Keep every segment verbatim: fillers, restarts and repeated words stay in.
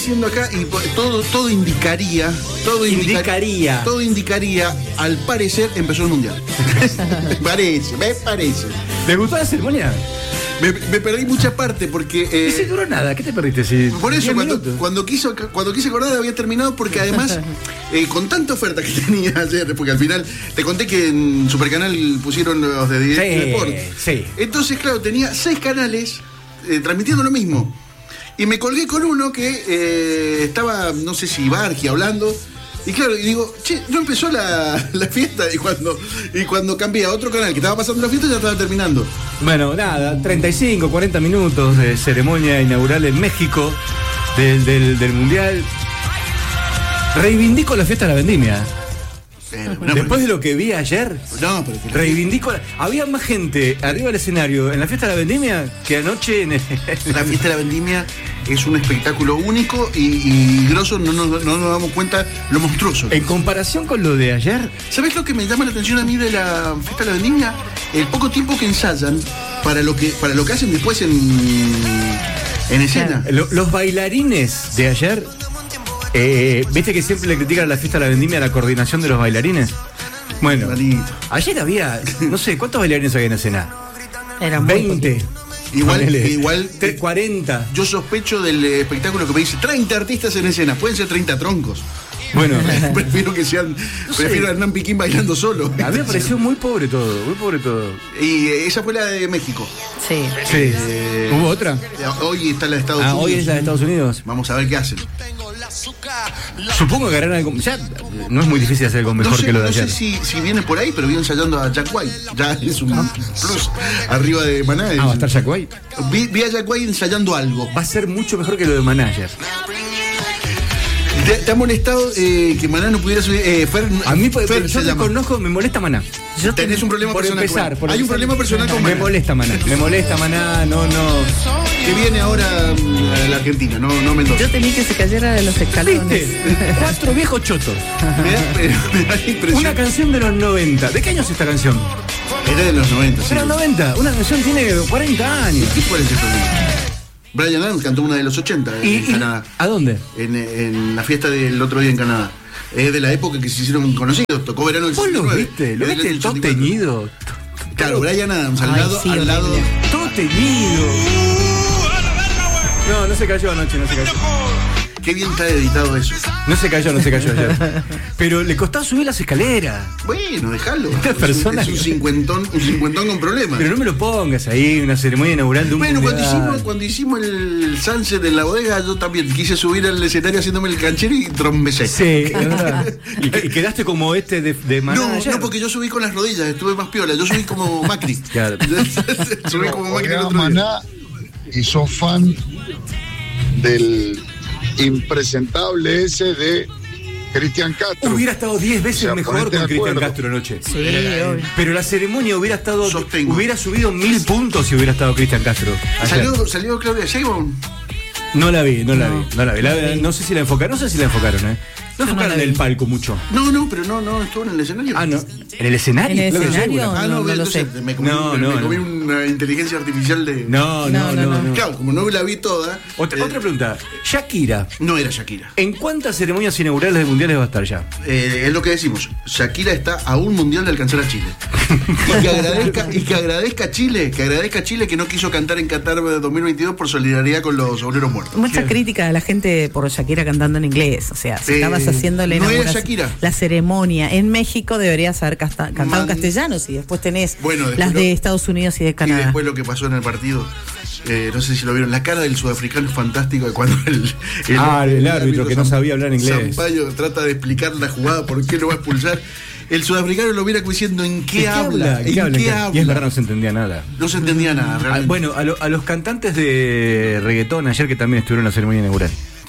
Diciendo acá y todo todo indicaría todo indica, indicaría todo indicaría al parecer empezó el mundial. me parece me parece ¿te gustó la ceremonia? Me, me perdí mucha parte porque eh, y si duró nada, ¿qué te perdiste? Si por eso cuando, cuando quiso cuando quise acordar había terminado porque además eh, con tanta oferta que tenía ayer, porque al final te conté que en Supercanal pusieron los de Directo sí, Sport. Sí. Entonces claro, tenía seis canales eh, transmitiendo lo mismo. Y me colgué con uno que eh, estaba, no sé si Bargi hablando. Y claro, y digo, che, no empezó la, la fiesta. Y cuando, y cuando cambié a otro canal que estaba pasando la fiesta, ya estaba terminando. Bueno, nada, treinta y cinco, cuarenta minutos de ceremonia inaugural en México del, del, del Mundial. Reivindico la fiesta de la vendimia. Eh, no, Después porque... de lo que vi ayer, no, pero que reivindico. La... Había más gente arriba del escenario en la fiesta de la vendimia que anoche en el... La fiesta de la vendimia es un espectáculo único y, y grosso, no nos, no nos damos cuenta lo monstruoso. En comparación con lo de ayer, ¿sabes lo que me llama la atención a mí de la fiesta de la vendimia? El poco tiempo que ensayan para lo que para lo que hacen después en, en escena. Claro. Los bailarines de ayer. Eh, ¿Viste que siempre le critican a la fiesta de la vendimia a la coordinación de los bailarines? Bueno, Malito. Ayer había, no sé, ¿cuántos bailarines había en escena? Eran veinte. Igual, igual cuarenta. Yo sospecho del espectáculo que me dice treinta artistas en escena, pueden ser treinta troncos. Bueno, prefiero que sean, no prefiero a Hernán Piquín bailando solo. A mí me pareció muy pobre todo, muy pobre todo. Y esa fue la de México. Sí. Sí. Eh, ¿Hubo otra? Hoy está la de Estados ah, Unidos. Hoy es la de Estados Unidos. Vamos a ver qué hacen. Supongo que harán algo. Ya no es muy difícil hacer algo mejor no sé, que lo de no ayer. No sé si, si viene por ahí, pero viene ensayando a Jack White. Ya es un plus arriba de Maná. Ah, ¿va a estar Jack White? Vi, vi a Jack White ensayando algo. Va a ser mucho mejor que lo de Manager. ¿Te, te ha molestado eh, que Maná no pudiera subir? Eh, Fer, a mí, Fer, Fer yo te conozco, me molesta Maná. Yo tenés ten, un problema por personal. Empezar, por Hay empezar. un problema personal con Maná. Me molesta Maná, me molesta Maná, no, no. Que viene ahora a la Argentina, no, no Mendoza. Yo temí que se cayera de los escalones. ¿Viste? Cuatro viejos chotos. Me da, me da la impresión. Una canción de los noventa. ¿De qué año es esta canción? Era de los noventa, sí. De los noventa. Una canción tiene cuarenta años. ¿Qué puede ser problema? Brian Adams cantó una de los ochenta en, ¿Y, en Canadá. ¿A dónde? En, en la fiesta del otro día en Canadá. Es de la época que se hicieron conocidos. Tocó verano del ¿Vos sesenta y nueve. lo viste? ¿Lo viste el todo teñido? Claro, Brian Adams al Ay, lado, sí, al lado. Todo teñido. No, no se cayó anoche, no se cayó. Qué bien está editado eso. No se cayó, no se cayó ayer. Pero le costaba subir las escaleras. Bueno, déjalo. Esta persona es un cincuentón, un cincuentón con problemas. Pero no me lo pongas ahí, una ceremonia inaugural de un Bueno, cuando mundial. hicimos, cuando hicimos el sunset en la bodega, yo también quise subir al escenario haciéndome el canchero y trompecé. Sí, es verdad. Y, y quedaste como este de, de Maná No, ayer. no, porque yo subí con las rodillas, estuve más piola. Yo subí como Macri. Claro. Subí como Macri el otro día. Maná y sos fan del impresentable ese de Cristian Castro. Hubiera estado diez veces sea, mejor con Cristian acuerdo. Castro anoche. Sí, obvio. Pero la ceremonia hubiera estado. Sostengo. Hubiera subido mil puntos si hubiera estado Cristian Castro. ayer. ¿Salió, salió Claudia Sheinbaum? No la vi, no la No. vi, no la vi. La- Sí. no sé si la enfocaron, no sé si la enfocaron, ¿eh? No Yo no enfocaron la vi. el palco mucho. No, no, pero no, no, estuvo en el escenario. Ah, no. ¿En el escenario? ¿En el Claro, escenario? seguro. Ah, no, No, no lo entonces sé. me comí, No, me, no, me comí no. una inteligencia artificial de. No, no, No, no. no, no. Claro, como no la vi toda. Otra, eh, otra pregunta. Shakira, No era Shakira. ¿en cuántas ceremonias inaugurales de mundiales va a estar ya? Eh, es lo que decimos. Shakira está a un mundial de alcanzar a Chile. Y que agradezca, y que agradezca a Chile, que agradezca a Chile que no quiso cantar en Qatar dos mil veintidós por solidaridad con los obreros muertos. Mucha crítica de la gente por Shakira cantando en inglés. O sea, si Eh, estabas haciendo la no era inauguración- Shakira. la ceremonia en México, deberías haber casta- cantado Man- en castellano. Si después tenés Bueno, después las lo- de Estados Unidos y de Y Canadá. después lo que pasó en el partido, eh, no sé si lo vieron, la cara del sudafricano es fantástico de cuando el, el, Ah, el árbitro que no sabía hablar inglés. Sampaio trata de explicar la jugada, por qué lo va a expulsar. El sudafricano lo mira diciendo ¿en qué, habla? ¿En ¿En qué habla? qué Y es habla? verdad, no se entendía nada. No se entendía nada, Ah, realmente. bueno, a, lo- a los cantantes de reggaetón ayer que también estuvieron en la ceremonia inaugural.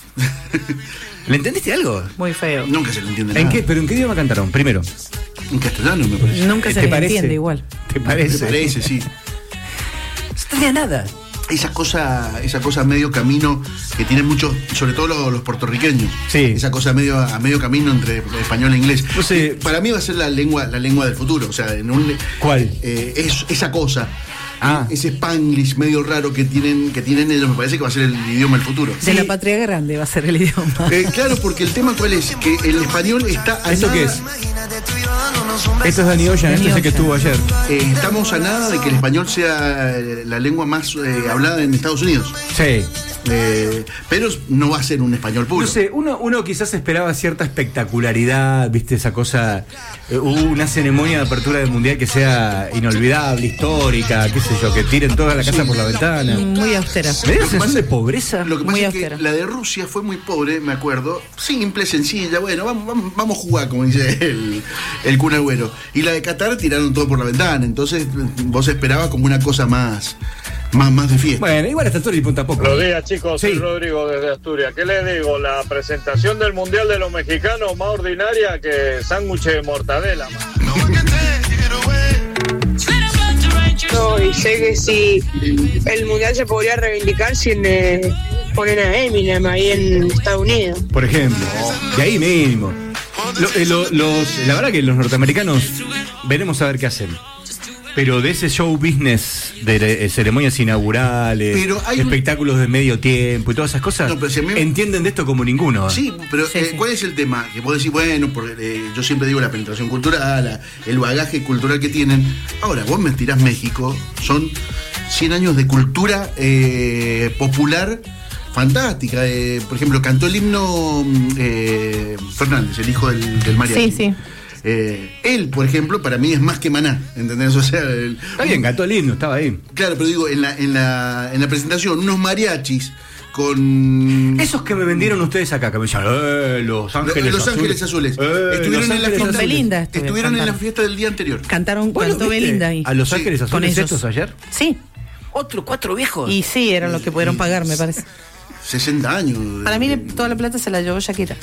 ¿Le entendiste algo? Muy feo. Nunca se le entiende ¿En nada. qué? ¿Pero en qué idioma cantaron? Primero. En castellano, me parece. Nunca se ¿Te les parece? entiende igual. ¿Te Me parece? parece, sí. No se entendía nada. Esa cosa, esa cosa medio camino que tienen muchos, sobre todo los, los puertorriqueños. Sí. Esa cosa medio a medio camino entre español e inglés. No sé. Para mí va a ser la lengua, la lengua del futuro. O sea, en un ¿Cuál? eh, es, esa cosa. Ah. Ese spanglish medio raro que tienen, que tienen ellos, me parece que va a ser el idioma del futuro. De sí. La patria grande va a ser el idioma. Eh, claro, porque el tema cuál es, que el español está a ¿Esto nada... qué es? Esto es Dani Ocean, este es el que estuvo ayer. Eh, estamos a nada de que el español sea la lengua más eh, hablada en Estados Unidos. Sí. Eh, pero no va a ser un español puro. No sé, uno, uno quizás esperaba cierta espectacularidad, viste, esa cosa, eh, una ceremonia de apertura del mundial que sea inolvidable, histórica, qué sé yo, que tiren toda la casa sí. por la ventana. Muy austera. ¿Me da sensación de pobreza? Lo que pasa muy es austera. que la de Rusia fue muy pobre, me acuerdo, simple, sencilla, bueno, vamos, vamos, vamos a jugar, como dice el, el Kun Agüero. Y la de Qatar tiraron todo por la ventana, entonces vos esperabas como una cosa más... Más, más de fiesta. Bueno, igual hasta todo y punta poco. Buenos días, chicos. Sí. Soy Rodrigo desde Asturias. ¿Qué les digo? La presentación del Mundial de los Mexicanos más ordinaria que sándwich de mortadela. No, y sé que si el Mundial se podría reivindicar sin eh, poner a Eminem ahí en Estados Unidos. Por ejemplo. Y ahí mínimo. Lo, eh, lo, los, la verdad que los norteamericanos veremos a ver qué hacen. Pero de ese show business de eh, ceremonias inaugurales, espectáculos un... de medio tiempo y todas esas cosas, no, si mí... entienden de esto como ninguno. Sí, pero sí, eh, sí. ¿cuál es el tema? Que vos decís, bueno, porque, eh, yo siempre digo la penetración cultural, la, el bagaje cultural que tienen. Ahora, vos me tirás México, son cien años de cultura eh, popular fantástica. Eh, por ejemplo, cantó el himno eh, Fernández, el hijo del, del mariachi. Sí, sí. Eh, él, por ejemplo, para mí es más que Maná, ¿entendés? O sea, el, está bien, cantó el himno, estaba ahí. Claro, pero digo, en la, en la, en la presentación, unos mariachis con... Esos que me vendieron ustedes acá, que me decían, eh, Los Ángeles Los Azules. Ángeles Azules. Eh, estuvieron los en la fiesta. Belinda estuvieron en la fiesta del día anterior. Cantaron, bueno, cantó ¿viste? Belinda ahí. ¿A Los Ángeles sí. Azules estos ayer? Sí. ¿Otro, cuatro viejos? Y sí, eran los que pudieron pagar, me parece. sesenta años. Para mí toda la plata se la llevó Shakira.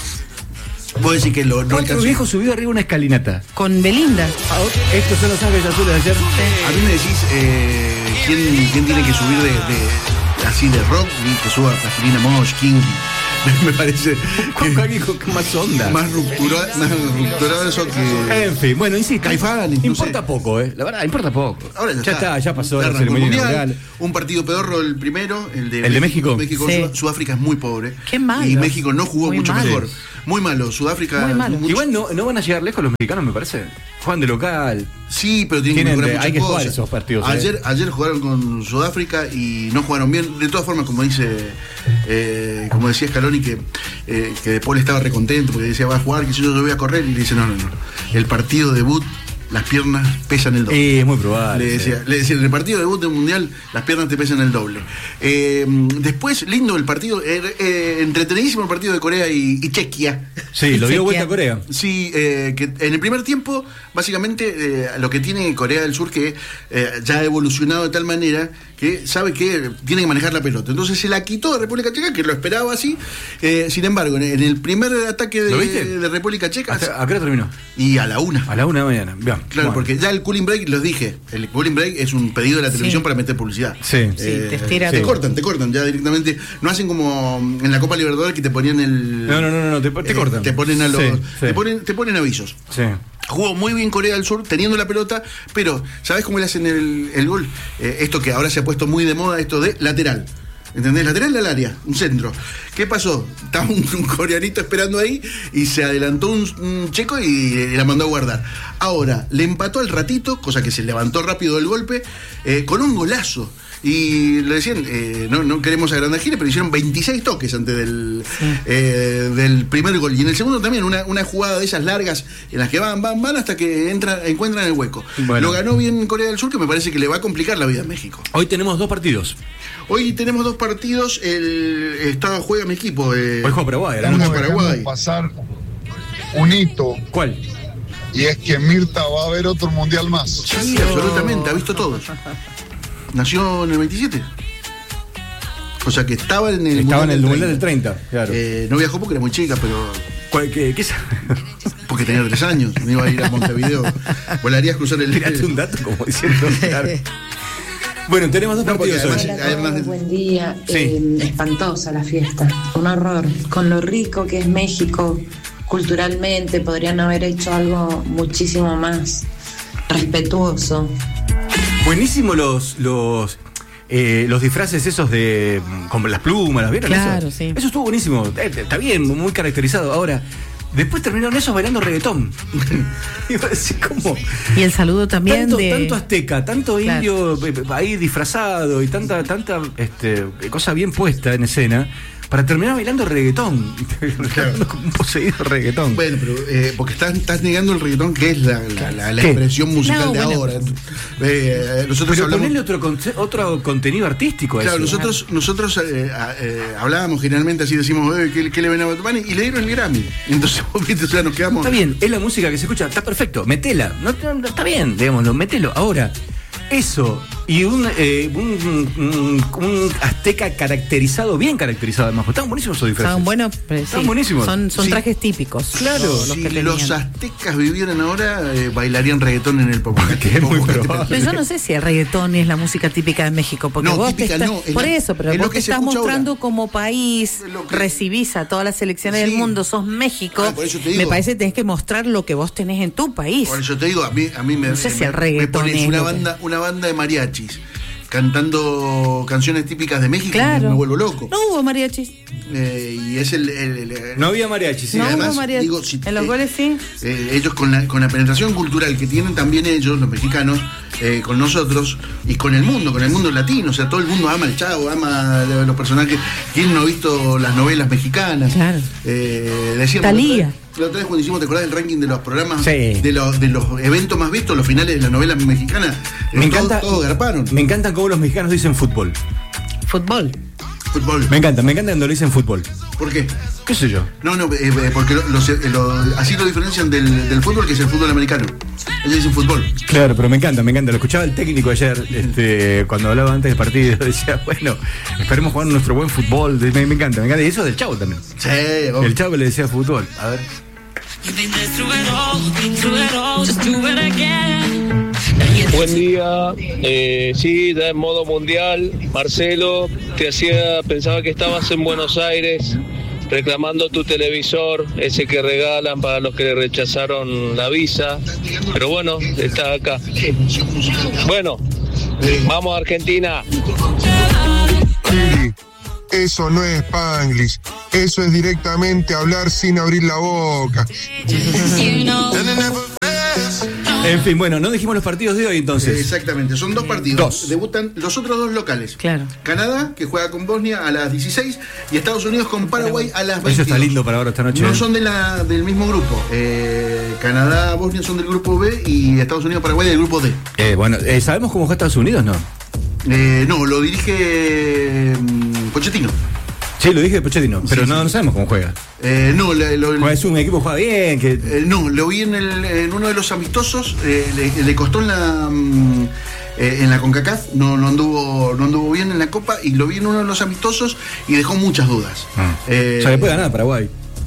Vos decís que lo, no Cuatro viejos subió arriba una escalinata. Con Belinda. Ah, estos son Los Ángeles Azules de ayer. A mí me decís, eh, ¿quién, ¿quién tiene que subir de, de así de rock? Y que suba Plastilina Mosh, King. Me parece con, que, con, con más onda, más ruptura, más rupturado eso que. En fin, bueno, insisto, Caifanes, importa no sé. poco, eh. La verdad, importa poco. Ahora ya, ya está, está, ya pasó ya la ceremonia inaugural. Un partido pedorro el primero, el de, ¿El de México. México sí. Sudáfrica es muy pobre. Qué malo. Y México no jugó muy mucho malo. mejor. Muy malo. Sudáfrica. Muy malo. Mucho... Igual no, no van a llegar lejos los mexicanos, me parece. Juegan de local. Sí, pero tienen, tienen que de, muchas hay que cosas. jugar esos partidos. Ayer, eh. ayer jugaron con Sudáfrica y no jugaron bien. De todas formas, como dice, eh, como decía Scaloni, que, eh, que De Paul estaba recontento porque decía, va a jugar, que yo, yo voy a correr. Y le dice, no, no, no. El partido debut, las piernas pesan el doble. Sí, es muy probable. Le decía, sí. le decía, en el partido de debut del Mundial, las piernas te pesan el doble. Eh, después, lindo el partido, eh, eh, entretenidísimo el partido de Corea y, y Chequia. Sí, lo dio vuelta a Corea. Sí, eh, que en el primer tiempo, básicamente, eh, lo que tiene Corea del Sur, que eh, ya ha evolucionado de tal manera que sabe que tiene que manejar la pelota. Entonces se la quitó de República Checa, que lo esperaba así. Eh, sin embargo, en el primer ataque de, de República Checa... ¿Hasta, ¿A qué hora terminó? Y a la una. A la una de la mañana. Bien. Claro, bueno. Porque ya el cooling break, los dije, el cooling break es un pedido de la televisión sí. para meter publicidad. Sí. Eh, sí te estira Te todo. cortan, te cortan ya directamente. No hacen como en la Copa Libertadores que te ponían el... No, no, no, no te, te eh, cortan. Te ponen a los... Sí, sí. Te, ponen, te ponen avisos. Sí. Jugó muy bien Corea del Sur teniendo la pelota, pero ¿sabés cómo le hacen el, el gol? Eh, esto que ahora se ha puesto muy de moda, esto de lateral. ¿Entendés? Lateral al área, un centro. ¿Qué pasó? Estaba un, un coreanito esperando ahí y se adelantó un, un checo y, y la mandó a guardar. Ahora, le empató al ratito, cosa que se levantó rápido del golpe, eh, con un golazo. Y le decían, eh, no, no queremos agrandar giles, pero hicieron veintiséis toques antes del, sí. eh, del primer gol. Y en el segundo también, una, una jugada de esas largas en las que van, van, van hasta que entra, encuentran el hueco. Bueno. Lo ganó bien Corea del Sur, que me parece que le va a complicar la vida a México. Hoy tenemos dos partidos. Hoy tenemos dos partidos. El estado juega mi equipo. Eh, Hoy juega Paraguay. ¿no? Juega Paraguay. Pasar un hito. ¿Cuál? Y es que Mirta va a ver otro mundial más. Sí, oh. absolutamente. Ha visto todos. Nació en el veintisiete. O sea que estaba en el Estaba mundial en el del mundial del treinta, claro. Eh, no viajó porque era muy chica, pero. ¿Cuál, qué, qué porque tenía tres años. No iba a ir a Montevideo. Volarías a cruzar el. Tiraste un dato como diciendo. Claro. Bueno, tenemos dos no, partidos además, hoy. Hola, además, buen día. Sí. Eh, espantosa la fiesta. Un horror. Con lo rico que es México culturalmente, podrían haber hecho algo muchísimo más respetuoso. Buenísimo los los eh, los disfraces esos de con las plumas, ¿las vieron? Claro, eso? sí. Eso estuvo buenísimo. Eh, está bien, muy caracterizado. Ahora, después terminaron esos bailando reggaetón. Y vos decís, ¿cómo? Y el saludo también tanto, de... tanto azteca, tanto Claro. indio eh, ahí disfrazado y tanta tanta este, cosa bien puesta en escena para terminar bailando reggaetón. Claro. Como un poseído reggaetón. Bueno, pero eh, porque estás, estás negando el reggaetón, que es la, la, la, la ¿Qué? expresión musical No, de bueno. ahora. Eh, nosotros Pero hablamos. ponerle otro, conce- otro contenido artístico a Claro, eso. nosotros, nosotros eh, eh, hablábamos generalmente así, decimos, eh, ¿qué, qué le ven a Bad Bunny? Y le dieron el Grammy. Entonces, vos viste, o sea, nos quedamos. Está bien, es la música que se escucha, está perfecto, metela, no, no, está bien, digámoslo, metelo. Ahora, eso y un, eh, un, un, un azteca caracterizado, bien caracterizado además, estaban buenísimos esos disfraces. Estaban buenos, pero sí, Estaban buenísimos. Son, son Sí. trajes típicos. Claro, los Si que tenían. los aztecas vivieran ahora, eh, bailarían reggaetón en el Popocatépetl. Que es muy Popocatépetl. probable. Pero yo no sé si el reggaetón es la música típica de México, porque No, vos típica te estás, no, es por la- eso, pero es lo vos que te se estás escucha mostrando ahora. como país, Es lo que- recibís a todas las selecciones Sí. del mundo, sos México, Ah, por eso te digo. me parece que tenés que mostrar lo que vos tenés en tu país. Por eso te digo, a mí, a mí me, No sé si me- el me reggaetón pones es una lo que- banda, una banda de mariachis cantando canciones típicas de México, Claro. me, me vuelvo loco. No hubo mariachis. Eh, y es el, el- el- No había mariachi, sí. no además, hubo mariachis. digo, si- en los eh, goles sí. Eh, ellos con la, con la penetración cultural que tienen también ellos, los mexicanos, eh, con nosotros y con el mundo, con el mundo latino, o sea, todo el mundo ama el Chavo, ama los personajes. ¿Quién no ha visto las novelas mexicanas? Claro. Eh, decíamos, Talía. La otra vez- la otra vez cuando hicimos, ¿te acordás del ranking de los programas, Sí. de, los, de los eventos más vistos, los finales de las novelas mexicanas? Eh, Me todos- encanta. Todos garparon. Me encantan cómo los mexicanos dicen fútbol. Fútbol. Fútbol. Me encanta, me encanta cuando lo dicen fútbol. ¿Por qué? ¿Qué sé yo? No, no, eh, eh, porque lo- los, eh, lo- así lo diferencian del, del fútbol, que es el fútbol americano. Ellos dicen fútbol. Claro, pero me encanta, me encanta. Lo escuchaba el técnico ayer, este, cuando hablaba antes del partido. Decía, bueno, esperemos jugar nuestro buen fútbol. Me, me encanta, me encanta. Y eso del Chavo también. Sí, vos. El Chavo le decía fútbol. A ver. Buen día, eh, sí, ya en modo mundial. Marcelo, te hacía, pensaba que estabas en Buenos Aires reclamando tu televisor, ese que regalan para los que le rechazaron la visa, pero bueno, está acá. Bueno, vamos a Argentina. Chili, eso no es Spanglish, eso es directamente hablar sin abrir la boca. En fin, bueno, no dijimos los partidos de hoy Eh, entonces. Exactamente, son dos partidos. Dos. Debutan los otros dos locales. Claro. Canadá, que juega con Bosnia a las dieciséis, y Estados Unidos con Paraguay a las veintidós. Eso está lindo para ahora esta noche. No ¿eh? son de la, del mismo grupo. Eh, Canadá, Bosnia son del grupo B y Estados Unidos, Paraguay del grupo D. Eh, bueno, eh, ¿sabemos cómo juega Estados Unidos, no? Eh, no, lo dirige mm, Pochettino. Sí, lo dije de Pochettino, pero Sí, no, sí. no sabemos cómo juega. Eh, no, le- lo- Juega- Es un equipo que juega bien, que eh, no, lo vi en, el- en uno de los amistosos, eh, le, le costó en la mm, eh, en la CONCACAF, no, no anduvo no anduvo bien en la Copa, y lo vi en uno de los amistosos y dejó muchas dudas. Ah. Eh, o sea, que puede ganar Paraguay.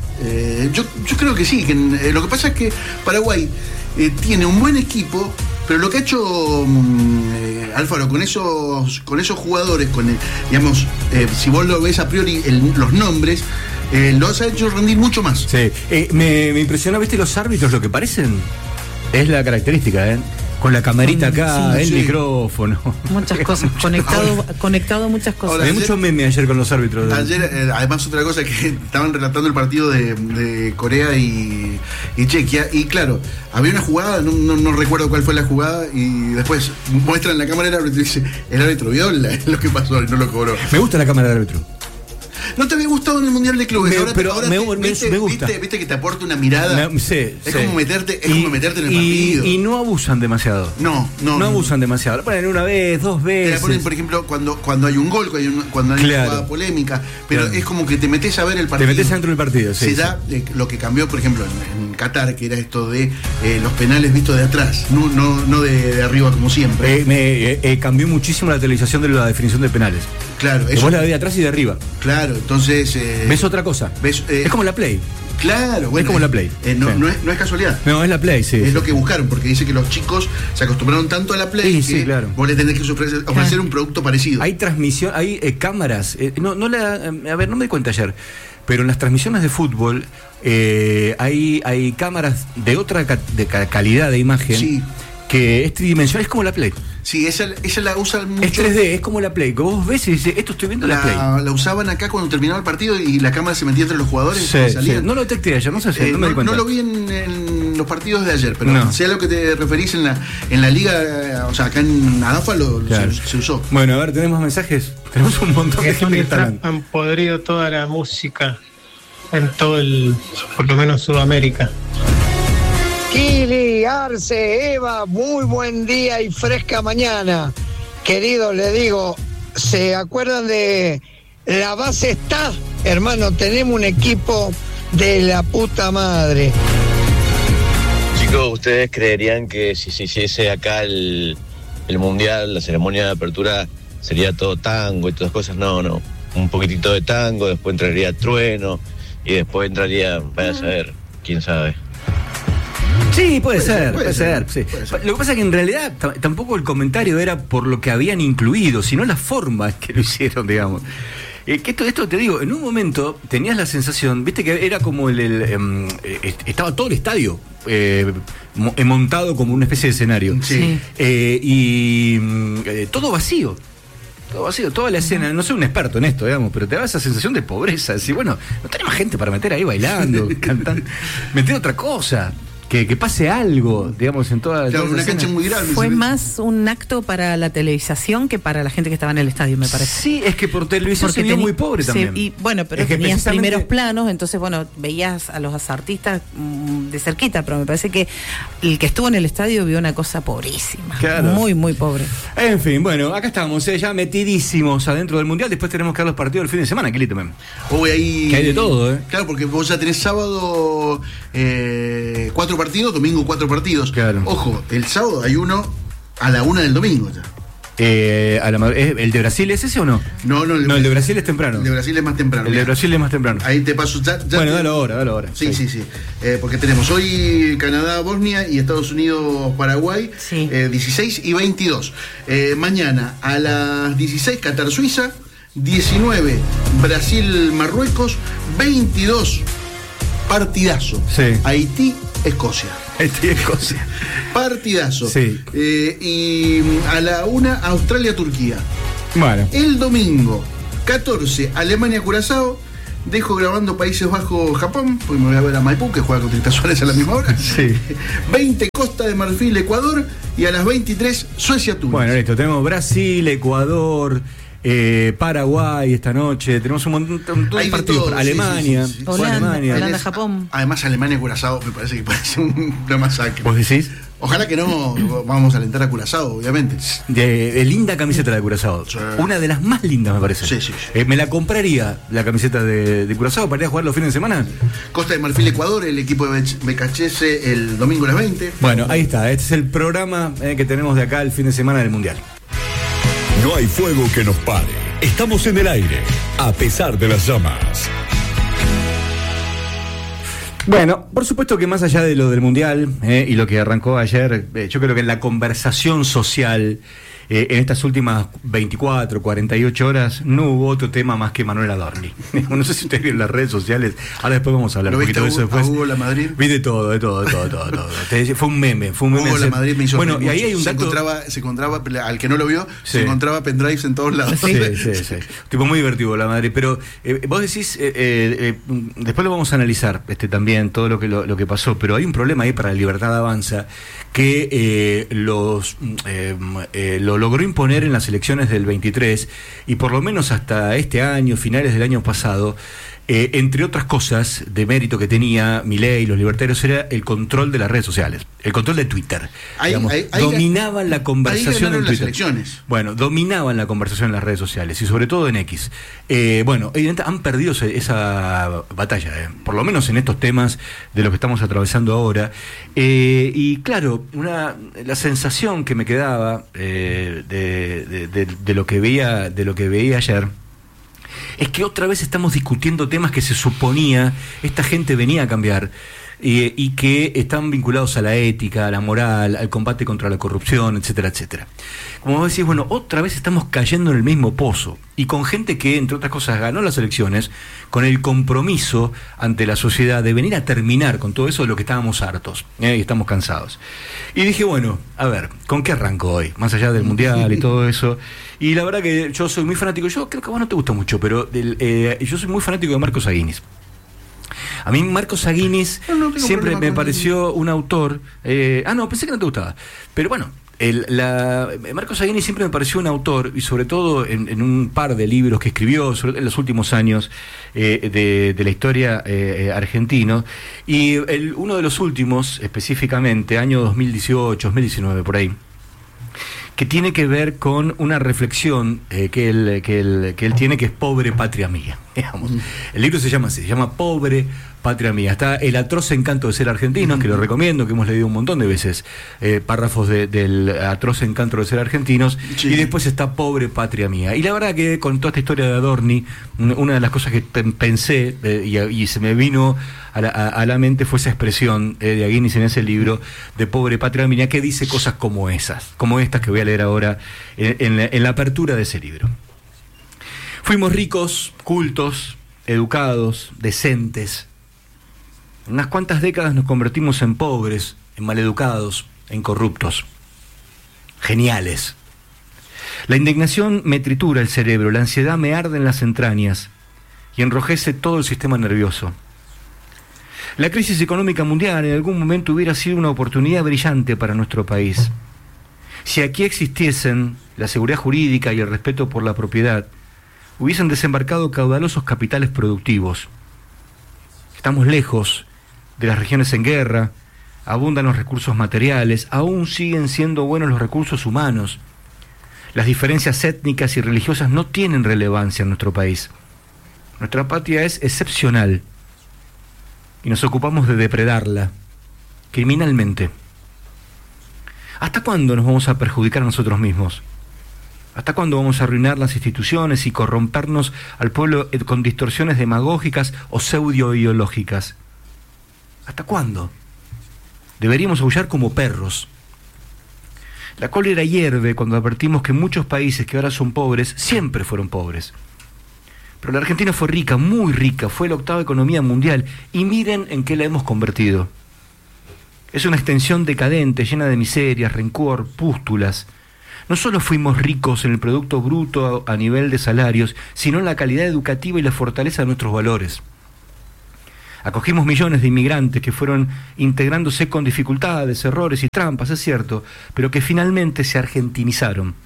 Eh, yo, yo creo que sí, que eh, lo que pasa es que Paraguay eh, tiene un buen equipo, pero lo que ha hecho mm, eh, Alfaro con esos con esos jugadores, con el, digamos, eh, si vos lo ves a priori el- los nombres, eh, los ha hecho rendir mucho más. Sí. Eh, me, me impresionó, ¿viste los árbitros lo que parecen? Es la característica, ¿eh? Con la camarita acá, Sí, el sí. micrófono. Muchas cosas. Conectado, conectado a muchas cosas. Ahora, Hay ayer- mucho meme ayer con los árbitros. Ayer, eh, además, otra cosa que estaban relatando el partido de, de Corea y, y Chequia, y claro, había una jugada, no, no, no recuerdo cuál fue la jugada, y después muestran la cámara del árbitro y dice, el árbitro viola, es lo que pasó y no lo cobró. Me gusta la cámara del árbitro. ¿No te había gustado en el Mundial de Clubes? Me- ahora, pero ahora me- te- me- viste, me gusta. Viste, viste que te aporta una mirada. Me- sí, es sí. como meterte, es Y- como meterte en el y- partido. Y no abusan demasiado. no, no. No abusan demasiado. La ponen una vez, dos Te veces. la ponen, por ejemplo, cuando, cuando hay un gol, cuando hay, un- cuando hay Claro. una jugada polémica, pero Claro. es como que te metes a ver el Te partido. metes dentro del partido, sí. Se sí. da eh, lo que cambió, por ejemplo, en, en Qatar, que era esto de eh, los penales vistos de atrás, no, no, no de, de arriba como siempre. Eh, me eh, eh, cambió muchísimo la televisación de la definición de penales. claro, Que eso, vos la ves de atrás y de arriba. claro, entonces... eh, Ves otra cosa. ves, eh, Es como la Play. Claro, bueno, es como la Play. eh, no, Sí. no, es, no es casualidad. No, es la Play, sí. Es sí. lo que buscaron, porque dice que los chicos se acostumbraron tanto a la Play Sí, que sí, claro. vos le tenés que ofrecer, ofrecer un producto parecido. Hay transmisión, hay eh, cámaras. eh, no, no la, eh, a ver, no me di cuenta ayer. Pero en las transmisiones de fútbol eh, hay, hay cámaras de otra ca- de ca- calidad de imagen Sí. que es tridimensional, es como la Play. Sí, esa, esa la usan mucho. Es tres D, es como la Play, que vos ves y dices, esto estoy viendo la, la Play. La usaban acá cuando terminaba el partido y la cámara se metía entre los jugadores. Sí, y salían. Sí. No lo detecté ayer, no sé si, eh, no me di cuenta. No lo vi en, en los partidos de ayer, pero no. sea lo que te referís en la, en la liga, o sea, acá en ADAFA lo, claro. se, se usó. Bueno, a ver, tenemos mensajes. Tenemos un montón de gente que está. Han podrido toda la música en todo el, por lo menos Sudamérica. Kili, Arce, Eva, muy buen día y fresca mañana. Queridos, le digo, ¿se acuerdan de la base está? Hermano, tenemos un equipo de la puta madre. Chicos, ¿ustedes creerían que si se hiciese acá el, el mundial, la ceremonia de apertura, sería todo tango y todas cosas? No, no. Un poquitito de tango, después entraría trueno y después entraría, vaya a saber, quién sabe. Sí, puede, puede ser, ser, puede, puede ser. ser, sí. puede ser. Lo que pasa es que en realidad t- tampoco el comentario era por lo que habían incluido, sino la forma que lo hicieron, digamos. Eh, que esto, esto te digo, en un momento tenías la sensación, viste que era como el, el um, eh, estaba todo el estadio eh, montado como una especie de escenario. Sí. Eh, y eh, todo vacío. Todo vacío, toda la escena, no soy un experto en esto, digamos, pero te da esa sensación de pobreza, decir, bueno, no tenemos gente para meter ahí bailando, cantando, meter otra cosa. Que, que pase algo, digamos, en toda, claro, toda una cancha muy grande. Fue más un acto para la televisación que para la gente que estaba en el estadio, me parece. Sí, es que por televisión se vio muy pobre sí, también. Y bueno, pero es tenías precisamente... primeros planos, entonces bueno, veías a los artistas mmm, de cerquita, pero me parece que el que estuvo en el estadio vio una cosa pobrísima. Claro. Muy, muy pobre. En fin, bueno, acá estamos, eh, ya metidísimos adentro del Mundial, después tenemos que ver los partidos del fin de semana, Quilito, men. Hoy ahí... Que hay de todo, ¿eh? Claro, porque vos ya tenés sábado eh, cuatro partidos, domingo cuatro partidos. Claro. Ojo, el sábado hay uno a la una del domingo ya. Eh, a la, ¿El de Brasil es ese o no? No, no, el, no, el de Brasil es temprano. El de Brasil es más temprano. El de Brasil es más temprano. Ahí te paso ya. ya bueno, te... dalo ahora, dalo ahora. Sí, sí, sí. sí. Eh, porque tenemos hoy Canadá, Bosnia y Estados Unidos, Paraguay, sí. eh, dieciséis y veintidós. Eh, mañana a las dieciséis, Qatar, Suiza. diecinueve, Brasil, Marruecos. veintidós, partidazo. Sí. Haití, Escocia. Haití, Escocia. Partidazo. Sí. Eh, y a la una, Australia, Turquía. Bueno. El domingo, catorce, Alemania, Curazao. Dejo grabando Países Bajos, Japón, porque me voy a ver a Maipú, que juega con Trita Suárez a la misma hora. Sí. veinte, Costa de Marfil, Ecuador. Y a las veintitrés, Suecia, Túnez. Bueno, listo. Tenemos Brasil, Ecuador, eh, Paraguay esta noche. Tenemos un montón de partidos. Todo, Alemania, sí, sí, sí. Holanda, Alemania. Holanda, Japón. Además, Alemania, Curazao, me parece que parece una masacre. ¿Vos decís? Ojalá que no vamos a alentar a Curazao, obviamente. De, de linda camiseta la de Curazao. Sí. Una de las más lindas, me parece. Sí, sí, sí. Eh, me la compraría la camiseta de, de Curazao para ir a jugar los fines de semana. Costa de Marfil, Ecuador, el equipo de B K H S el domingo a las veinte. Bueno, ahí está. Este es el programa eh, que tenemos de acá el fin de semana del Mundial. No hay fuego que nos pare. Estamos en el aire, a pesar de las llamas. Bueno, por supuesto que más allá de lo del Mundial eh, y lo que arrancó ayer, eh, yo creo que en la conversación social eh, en estas últimas veinticuatro, cuarenta y ocho horas no hubo otro tema más que Manuel Adorni. No sé si ustedes vieron las redes sociales, ahora después vamos a hablar un poquito de eso después. Hugo La Madrid? Vi de todo, de todo, de todo, de todo, de todo. Fue un meme, fue un meme. Hugo La Madrid me hizo bueno, y ahí hay un se dato. Encontraba, se encontraba, al que no lo vio, sí. se encontraba pendrives en todos lados. Sí, sí, sí. Tipo muy divertido La Madrid. Pero eh, vos decís, eh, eh, después lo vamos a analizar este también, todo lo que lo, lo que pasó, pero hay un problema ahí para la Libertad Avanza que eh, los eh, eh, lo logró imponer en las elecciones del veintitrés y por lo menos hasta este año, finales del año pasado, eh, entre otras cosas de mérito que tenía Milei y los libertarios era el control de las redes sociales, el control de Twitter. Ahí, digamos, ahí, ahí, dominaban la conversación en Twitter. Las elecciones. Bueno, dominaban la conversación en las redes sociales y sobre todo en X. Eh, bueno, evidentemente han perdido esa batalla, eh, por lo menos en estos temas de lo que estamos atravesando ahora. Eh, y claro, una, la sensación que me quedaba eh, de, de, de, de lo que veía, de lo que veía ayer, es que otra vez estamos discutiendo temas que se suponía esta gente venía a cambiar, y, y que están vinculados a la ética, a la moral, al combate contra la corrupción, etcétera, etcétera. Como vos decís, bueno, otra vez estamos cayendo en el mismo pozo, y con gente que, entre otras cosas, ganó las elecciones con el compromiso ante la sociedad de venir a terminar con todo eso de lo que estábamos hartos, ¿eh? Y estamos cansados. Y dije, bueno, a ver, ¿con qué arranco hoy? Más allá del Mundial y todo eso. Y la verdad que yo soy muy fanático, yo creo que a vos no te gusta mucho, pero del, eh, yo soy muy fanático de Marcos Aguinis. A mí Marcos Aguinis no, no siempre me pareció un autor... Eh, ah, no, pensé que no te gustaba. Pero bueno, el, la, Marcos Aguinis siempre me pareció un autor, y sobre todo en, en un par de libros que escribió sobre, en los últimos años eh, de, de la historia eh, argentina. Y el, uno de los últimos, específicamente, año dos mil dieciocho, dos mil diecinueve, por ahí, que tiene que ver con una reflexión eh, que, él, que, él, que él tiene, que es Pobre Patria Mía, digamos. El libro se llama así, se llama Pobre Patria Mía. Está El atroz encanto de ser argentinos, que lo recomiendo, que hemos leído un montón de veces, eh, párrafos de, del atroz encanto de ser argentinos, sí. Y después está Pobre Patria Mía. Y la verdad que con toda esta historia de Adorni, una de las cosas que pensé eh, y, y se me vino a la, a, a la mente fue esa expresión eh, de Aguinis en ese libro de Pobre Patria Mía, que dice cosas como esas, como estas que voy a leer ahora en, en, la, en la apertura de ese libro. Fuimos ricos, cultos, educados, decentes. En unas cuantas décadas nos convertimos en pobres, en maleducados, en corruptos. Geniales. La indignación me tritura el cerebro, la ansiedad me arde en las entrañas y enrojece todo el sistema nervioso. La crisis económica mundial en algún momento hubiera sido una oportunidad brillante para nuestro país. Si aquí existiesen la seguridad jurídica y el respeto por la propiedad, hubiesen desembarcado caudalosos capitales productivos. Estamos lejos de las regiones en guerra, abundan los recursos materiales, aún siguen siendo buenos los recursos humanos. Las diferencias étnicas y religiosas no tienen relevancia en nuestro país. Nuestra patria es excepcional y nos ocupamos de depredarla criminalmente. ¿Hasta cuándo nos vamos a perjudicar a nosotros mismos? ¿Hasta cuándo vamos a arruinar las instituciones y corrompernos al pueblo con distorsiones demagógicas o pseudo-ideológicas? ¿Hasta cuándo? Deberíamos aullar como perros. La cólera hierve cuando advertimos que muchos países que ahora son pobres siempre fueron pobres. Pero la Argentina fue rica, muy rica, fue la octava economía mundial, y miren en qué la hemos convertido. Es una extensión decadente, llena de miserias, rencor, pústulas. No solo fuimos ricos en el producto bruto a, a nivel de salarios, sino en la calidad educativa y la fortaleza de nuestros valores. Acogimos millones de inmigrantes que fueron integrándose con dificultades, errores y trampas, es cierto, pero que finalmente se argentinizaron.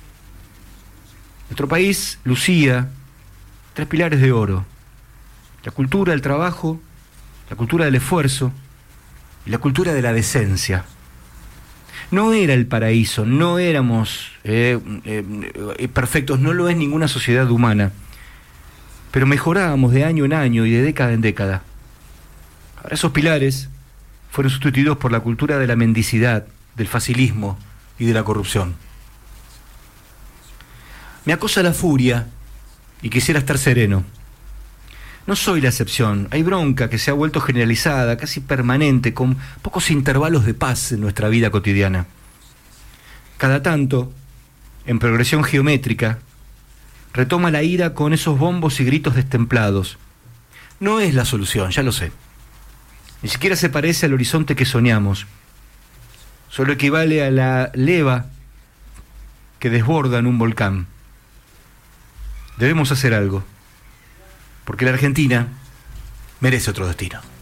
Nuestro país lucía tres pilares de oro: la cultura del trabajo, la cultura del esfuerzo y la cultura de la decencia. No era el paraíso, no éramos eh, eh, perfectos, no lo es ninguna sociedad humana, pero mejorábamos de año en año y de década en década. Ahora esos pilares fueron sustituidos por la cultura de la mendicidad, del facilismo y de la corrupción. Me acosa la furia y quisiera estar sereno. No soy la excepción. Hay bronca que se ha vuelto generalizada, casi permanente, con pocos intervalos de paz en nuestra vida cotidiana. Cada tanto, en progresión geométrica, retoma la ira con esos bombos y gritos destemplados. No es la solución, ya lo sé. Ni siquiera se parece al horizonte que soñamos. Solo equivale a la leva que desborda en un volcán. Debemos hacer algo, porque la Argentina merece otro destino.